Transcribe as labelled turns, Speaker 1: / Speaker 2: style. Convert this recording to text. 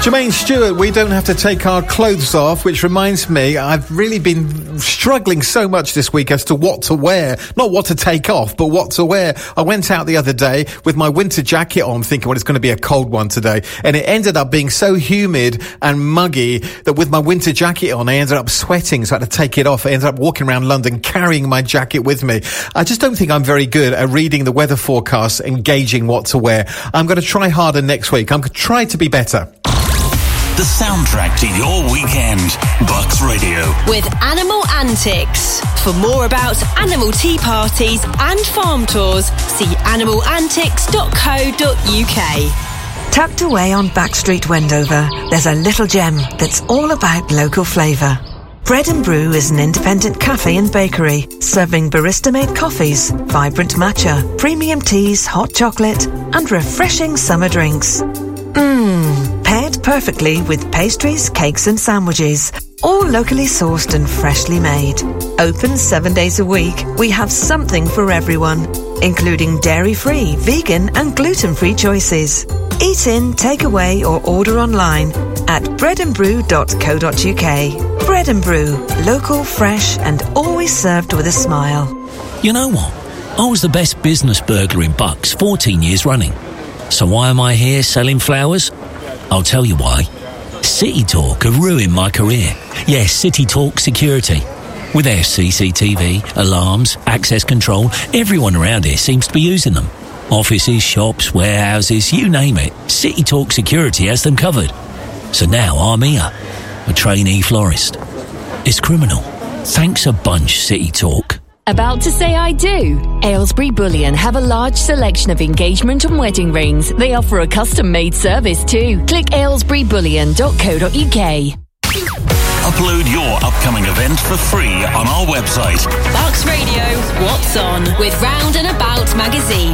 Speaker 1: Jermaine Stewart, we don't have to take our clothes off, which reminds me, I've really been struggling so much this week as to what to wear. Not what to take off, but what to wear. I went out the other day with my winter jacket on, thinking, well, it's going to be a cold one today. And it ended up being so humid and muggy that with my winter jacket on, I ended up sweating, so I had to take it off. I ended up walking around London carrying my jacket with me. I just don't think I'm very good at reading the weather forecast and gauging what to wear. I'm going to try harder next week. I'm going to try to be better.
Speaker 2: The soundtrack to your weekend. Bucks Radio. With
Speaker 3: Animal Antics. For more about animal tea parties and farm tours, see animalantics.co.uk.
Speaker 4: Tucked away on Backstreet Wendover, there's a little gem that's all about local flavour. Bread and Brew is an independent cafe and bakery, serving barista-made coffees, vibrant matcha, premium teas, hot chocolate, and refreshing summer drinks. Paired perfectly with pastries, cakes and sandwiches, all locally sourced and freshly made. Open 7 days a week, we have something for everyone, including dairy-free, vegan and gluten-free choices. Eat in, take away or order online at breadandbrew.co.uk. Bread and Brew, local, fresh and always served with a smile.
Speaker 5: You know what? I was the best business burglar in Bucks 14 years running. So why am I here selling flowers? I'll tell you why. City Talk have ruined my career. Yes, City Talk Security. With their CCTV, alarms, access control, everyone around here seems to be using them. Offices, shops, warehouses, you name it. City Talk Security has them covered. So now I'm here, a trainee florist. It's criminal. Thanks a bunch, City Talk.
Speaker 6: About to say I do? Aylesbury Bullion have a large selection of engagement and wedding rings. They offer a custom-made service too. Click aylesburybullion.co.uk.
Speaker 2: Upload your upcoming event for free on our website.
Speaker 3: Bucks Radio, What's On? With Round and About magazine.